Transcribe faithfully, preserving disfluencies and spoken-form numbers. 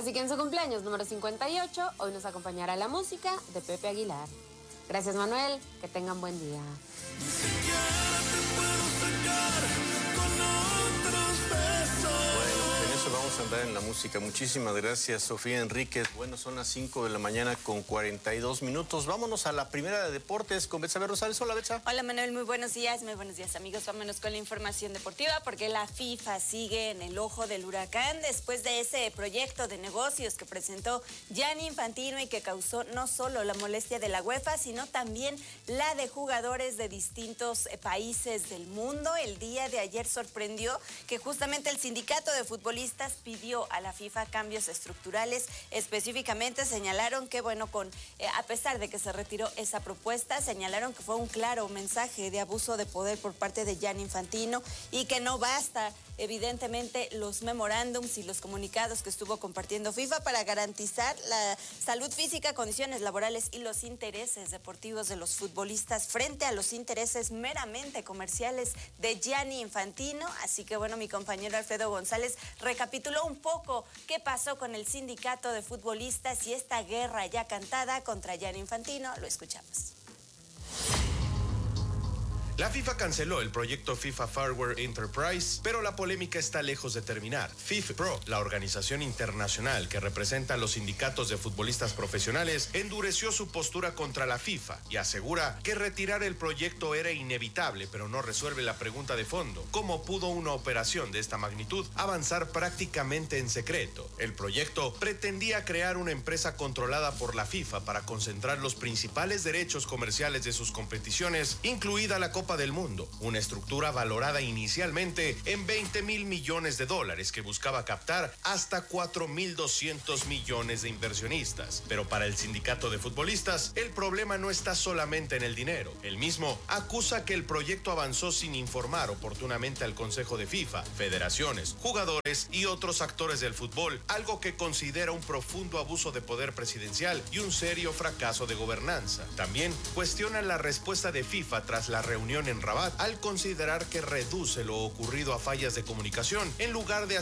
Así que en su cumpleaños número cincuenta y ocho, hoy nos acompañará la música de Pepe Aguilar. Gracias, Manuel, que tengan buen día. Vamos a andar en la música. Muchísimas gracias, Sofía Enríquez. Bueno, son las cinco de la mañana con cuarenta y dos minutos. Vámonos a la primera de deportes con Betsabe Rosales. Hola, Betsa. Hola, Manuel. Muy buenos días. Muy buenos días, amigos. Vámonos con la información deportiva porque la FIFA sigue en el ojo del huracán después de ese proyecto de negocios que presentó Gianni Infantino y que causó no solo la molestia de la UEFA, sino también la de jugadores de distintos países del mundo. El día de ayer sorprendió que justamente el sindicato de futbolistas pidió a la FIFA cambios estructurales. Específicamente señalaron que, bueno, con eh, a pesar de que se retiró esa propuesta, señalaron que fue un claro mensaje de abuso de poder por parte de Gianni Infantino y que no basta, evidentemente, los memorándums y los comunicados que estuvo compartiendo FIFA para garantizar la salud física, condiciones laborales y los intereses deportivos de los futbolistas frente a los intereses meramente comerciales de Gianni Infantino. Así que, bueno, mi compañero Alfredo González recapituló un poco qué pasó con el sindicato de futbolistas y esta guerra ya cantada contra Gianni Infantino. Lo escuchamos. La FIFA canceló el proyecto FIFA Farware Enterprise, pero la polémica está lejos de terminar. FIFPro, la organización internacional que representa a los sindicatos de futbolistas profesionales, endureció su postura contra la FIFA y asegura que retirar el proyecto era inevitable, pero no resuelve la pregunta de fondo: ¿cómo pudo una operación de esta magnitud avanzar prácticamente en secreto? El proyecto pretendía crear una empresa controlada por la FIFA para concentrar los principales derechos comerciales de sus competiciones, incluida la Copa del Mundo, una estructura valorada inicialmente en veinte mil millones de dólares que buscaba captar hasta cuatro mil doscientos millones de inversionistas. Pero para el sindicato de futbolistas, el problema no está solamente en el dinero. El mismo acusa que el proyecto avanzó sin informar oportunamente al Consejo de FIFA, federaciones, jugadores y otros actores del fútbol, algo que considera un profundo abuso de poder presidencial y un serio fracaso de gobernanza. También cuestionan la respuesta de FIFA tras la reunión en Rabat al considerar que reduce lo ocurrido a fallas de comunicación en lugar de